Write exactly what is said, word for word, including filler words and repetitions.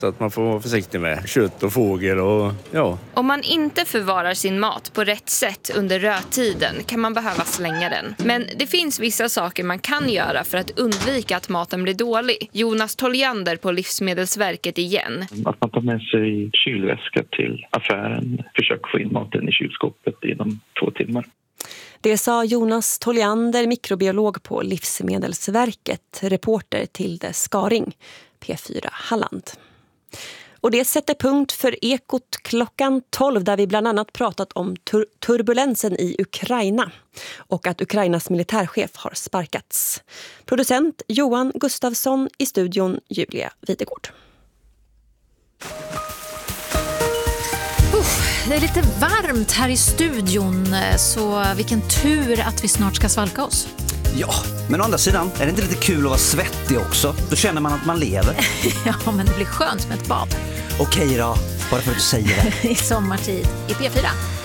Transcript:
Så att man får vara försiktig med kött och fågel och ja. Om man inte förvarar sin mat på rätt sätt under rödtiden kan man behöva slänga den. Men det finns vissa saker man kan göra för att undvika att maten blir dålig. Jonas Toljander på Livsmedelsverket igen. Att man tar med sig kylväska till affären. Försök få in maten i kylskåpet inom två timmar. Det sa Jonas Toljander, mikrobiolog på Livsmedelsverket, reporter till det Skaring, P fyra Halland. Och det sätter punkt för Ekot klockan tolv där vi bland annat pratat om tur- turbulensen i Ukraina och att Ukrainas militärchef har sparkats. Producent Johan Gustafsson, i studion Julia Videgård. Det är lite varmt här i studion, så vilken tur att vi snart ska svalka oss. Ja, men å andra sidan är det inte lite kul att vara svettig också? Då känner man att man lever. Ja, men det blir skönt med ett bad. Okej då, bara för att du säger det. I sommartid i P fyra.